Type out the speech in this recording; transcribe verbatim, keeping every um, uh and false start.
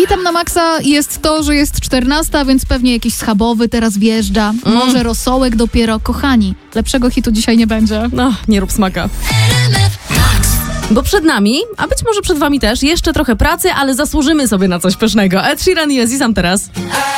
Hitem na maksa jest to, że jest czternasta, więc pewnie jakiś schabowy teraz wjeżdża. Mm. Może rosołek dopiero. Kochani, lepszego hitu dzisiaj nie będzie. No, nie rób smaka. Bo przed nami, a być może przed wami też, jeszcze trochę pracy, ale zasłużymy sobie na coś pysznego. Ed Sheeran i Aziz teraz.